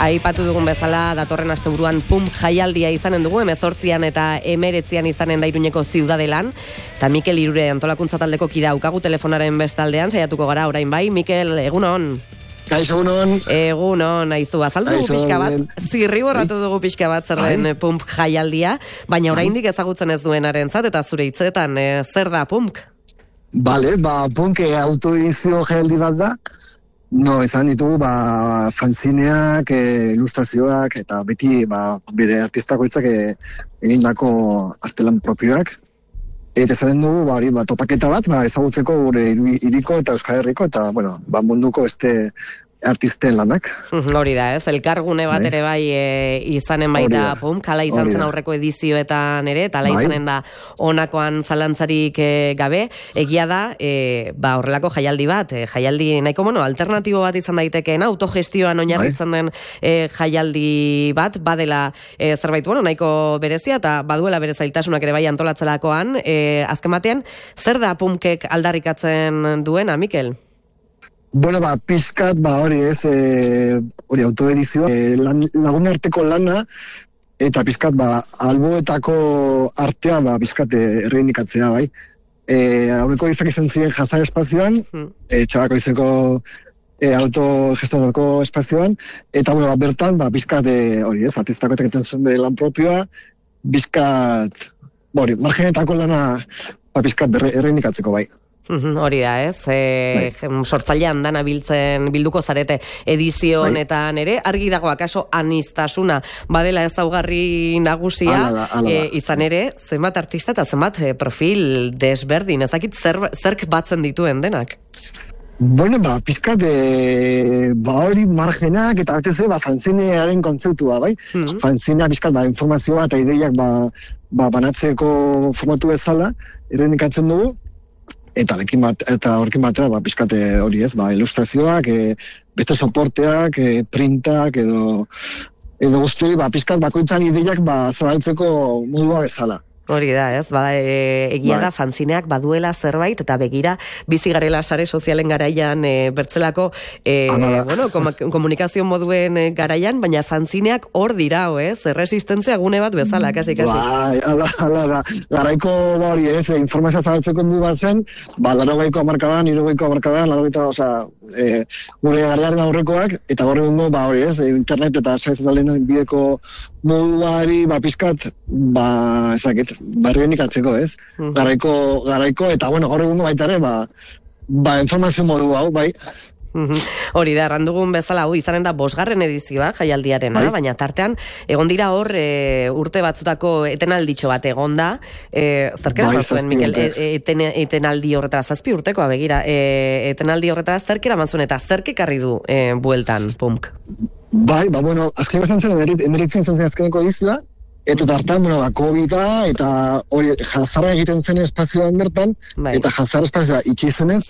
Aipatu dugun bezala, datorren asteburuan pump jaialdia izanen dugu, 18an eta 19an izanen da Iruñeko Ziudadelan, eta Mikel Irure antolakuntza taldeko kida daukagu telefonaren bestaldean, saiatuko gara orain bai. Mikel, egunon. Kaixo, egunon. Egunon, aizu, azaldu dugu pixka bat, zirriborratu dugu pixka bat zer den pump jaialdia, baina oraindik ezagutzen ez duenarentzat, eta zure hitzetan, zer da pump? Bale, punk autoedizio jaialdi bat da. No, izan ditugu, fanzineak, ilustrazioak, eta beti, bere artistakoitzak egindako artelan propioak. Eta zaren dugu, topaketa bat, ezagutzeko gure iriko eta Euskal Herriko, eta, munduko artisten lanak. Hori da, ez? Elkargune bat ere bai izanen baita pump, kala izan zen aurreko edizioetan ere, eta ala izanen da onakoan zalantzarik gabe. Egia da, horrelako jaialdi bat, jaialdi nahiko alternatibo bat izan daitekeena, autogestioan oinarritzen den jaialdi bat, badela zerbait, nahiko berezia, eta baduela bere zailtasunak ere bai antolatzelakoan. Azken batean, zer da pumpkek aldarrikatzen duena, Mikel? Pixkat, hori ez, hori autoedizioa, lagun arteko lana, eta pixkat, alboetako artea, pixkat erreindikatzea, bai. Aurreko izak izan ziren jazar espazioan, txabako izeko autogestatako espazioan, eta, bertan, pixkat, hori ez, artistako egiten zuen bere lan propioa, pixkat, margenetako lana, pixkat erreindikatzeko, bai. Hori da, ez? Sortzailean dana bilduko zarete edizio honetan ere, argi dago akaso aniztasuna badela ezaugarri nagusia, izan ere, zenbat artista eta zenbat profil desberdin, ezakit zerk batzen dituen denak? Pizkat, hori margenak eta batez fanzinearen kontzeptua, bai? Fanzinea pizkat, informazioa eta ideiak banatzeko formatu bezala, errendikatzen dugu. Eta horrekin batera, pixkate hori ez, ilustrazioak, beste soporteak, printak, edo guzti, pixkat bakoitzan ideiak zabaltzeko modua bezala. Hori da, ez? Egia da, fanzineak baduela zerbait, eta begira, bizi garela sare sozialen garaian, bertzelako, komunikazio moduen garaian, baina fanzineak hor dira, ez? Resistentzia gune bat bezala, kasi. Hala da. Garaiko, hori ez, informazioa zabaltzeko modu bat zen, 80ko hamarkadan, 70ko hamarkadan, gure garaiaren aurrekoak, eta gaur egungo, hori ez, internet eta sare sozialen bideko moduari, pizkat, ezakit, barrienik ez? Garaiko, eta gaur egungo baita ere, informazio modu hau, bai. Hori da, errandugun bezala, izanen da 5. edizioa jaialdiarena, baina tartean, egon dira hor urte batzutako etenalditxo bat egon da, zerkera mazuen, Mikel, etenaldi horretara, 7 urtekoa begira, etenaldi horretara zerkera mazuen eta zerkekarri du bueltan, punk? Azkeneko izan zen, emeritzen zen azkeneko edizioa, eta tartan, COVID-a, eta hori jazarra egiten zen espazioan bertan, eta jazarra espazioa itxi zenez,